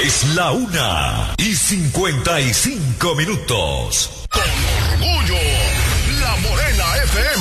Es la 1:55. Con orgullo, La Morena FM.